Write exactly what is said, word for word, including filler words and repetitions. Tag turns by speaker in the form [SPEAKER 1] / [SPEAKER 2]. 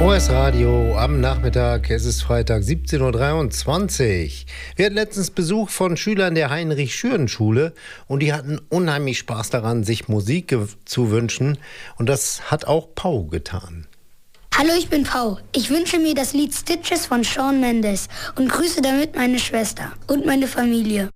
[SPEAKER 1] O S Radio am Nachmittag, es ist Freitag, siebzehn Uhr dreiundzwanzig. Wir hatten letztens Besuch von Schülern der Heinrich-Schüren-Schule und die hatten unheimlich Spaß daran, sich Musik ge- zu wünschen, und das hat auch Pau getan.
[SPEAKER 2] Hallo, ich bin Pau. Ich wünsche mir das Lied Stitches von Shawn Mendes und grüße damit meine Schwester und meine Familie.